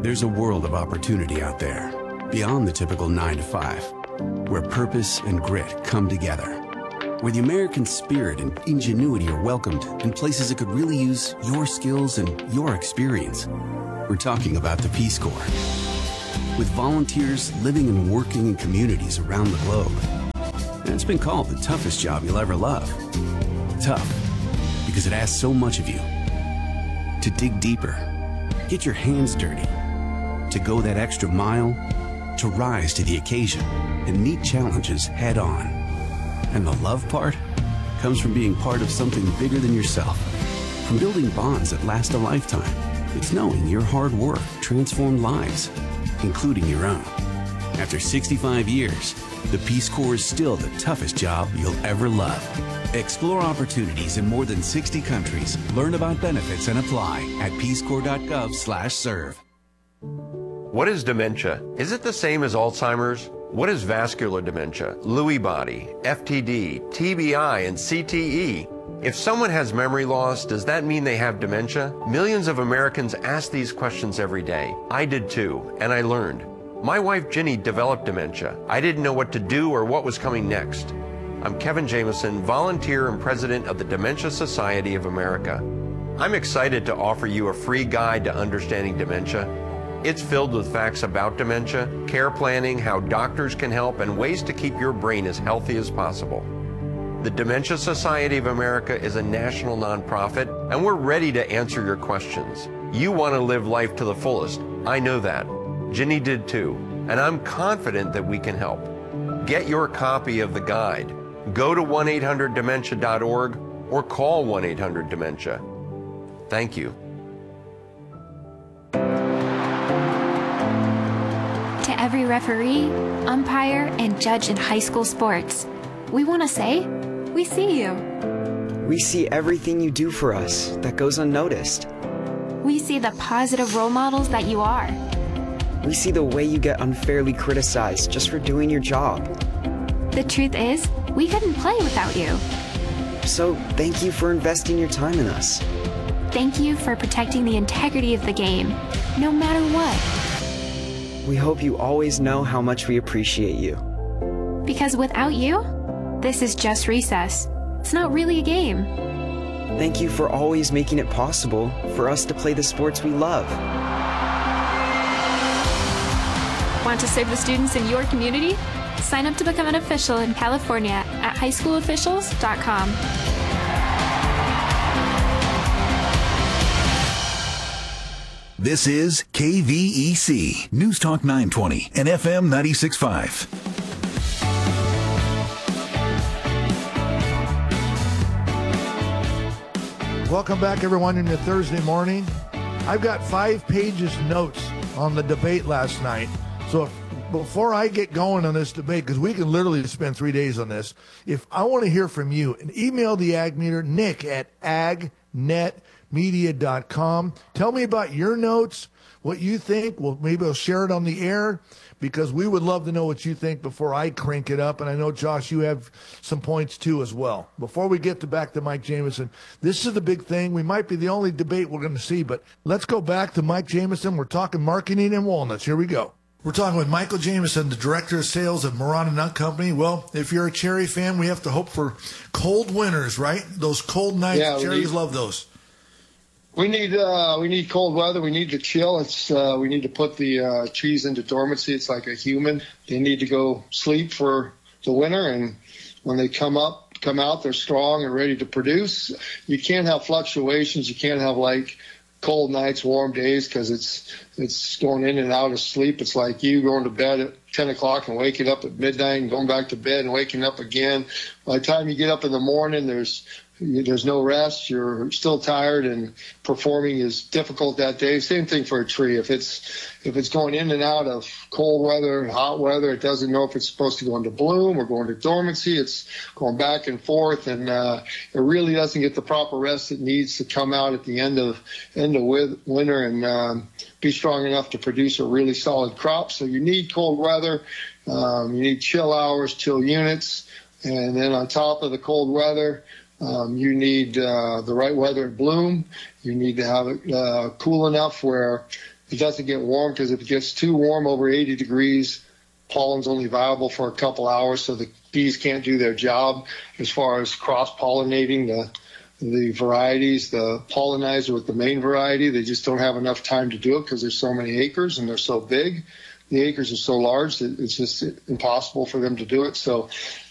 There's a world of opportunity out there, beyond the typical 9 to 5, where purpose and grit come together, where the American spirit and ingenuity are welcomed in places that could really use your skills and your experience. We're talking about the Peace Corps. With volunteers living and working in communities around the globe. And it's been called the toughest job you'll ever love. Tough, because it asks so much of you. To dig deeper, get your hands dirty, to go that extra mile, to rise to the occasion and meet challenges head on. And the love part comes from being part of something bigger than yourself, from building bonds that last a lifetime. It's knowing your hard work transformed lives, including your own. After 65 years, the Peace Corps is still the toughest job you'll ever love. Explore opportunities in more than 60 countries. Learn about benefits and apply at peacecorps.gov/serve. What is dementia? Is it the same as Alzheimer's? What is vascular dementia, Lewy body, FTD, TBI, and CTE? If someone has memory loss, does that mean they have dementia? Millions of Americans ask these questions every day. I did too, and I learned. My wife Ginny developed dementia. I didn't know what to do or what was coming next. I'm Kevin Jameson, volunteer and president of the Dementia Society of America. I'm excited to offer you a free guide to understanding dementia. It's filled with facts about dementia, care planning, how doctors can help, and ways to keep your brain as healthy as possible. The Dementia Society of America is a national nonprofit, and we're ready to answer your questions. You want to live life to the fullest. I know that. Ginny did too, and I'm confident that we can help. Get your copy of the guide. Go to 1-800-DEMENTIA.org or call 1-800-DEMENTIA. Thank you. To every referee, umpire, and judge in high school sports, we want to say, we see you. We see everything you do for us that goes unnoticed. We see the positive role models that you are. We see the way you get unfairly criticized just for doing your job. The truth is, we couldn't play without you. So thank you for investing your time in us. Thank you for protecting the integrity of the game, no matter what. We hope you always know how much we appreciate you. Because without you, this is just recess. It's not really a game. Thank you for always making it possible for us to play the sports we love. Want to serve the students in your community? Sign up to become an official in California at highschoolofficials.com. This is KVEC, News Talk 920 and FM 96.5. Welcome back, everyone, into Thursday morning. I've got 5 pages notes on the debate last night. So before I get going on this debate, because we can literally spend 3 days on this, if I want to hear from you, and email the Ag Meter, Nick at agnetmedia.com. Tell me about your notes, what you think. Well, maybe I'll share it on the air, because we would love to know what you think before I crank it up. And I know, Josh, you have some points too as well. Before we get back to Mike Jamieson, this is the big thing. We might be the only debate we're going to see, but let's go back to Mike Jamieson. We're talking marketing and walnuts. Here we go. We're talking with Michael Jamieson, the Director of Sales at Marana Nut Company. Well, if you're a cherry fan, we have to hope for cold winters, right? Those cold nights, yeah, cherries love those. We need cold weather. We need to chill. We need to put the trees into dormancy. It's like a human. They need to go sleep for the winter, and when they come out, they're strong and ready to produce. You can't have fluctuations. You can't have like cold nights, warm days, because it's going in and out of sleep. It's like you going to bed at 10 o'clock and waking up at midnight and going back to bed and waking up again. By the time you get up in the morning, there's no rest. You're still tired, and performing is difficult that day. Same thing for a tree. If it's going in and out of cold weather, hot weather, it doesn't know if it's supposed to go into bloom or go into dormancy. It's going back and forth, and it really doesn't get the proper rest it needs to come out at the end of winter and be strong enough to produce a really solid crop. So you need cold weather. You need chill hours, chill units, and then on top of the cold weather, you need the right weather to bloom. You need to have it cool enough where it doesn't get warm, because if it gets too warm over 80 degrees, pollen's only viable for a couple hours, so the bees can't do their job as far as cross-pollinating the varieties. The pollinizer with the main variety, they just don't have enough time to do it because there's so many acres and they're so big. The acres are so large that it's just impossible for them to do it. So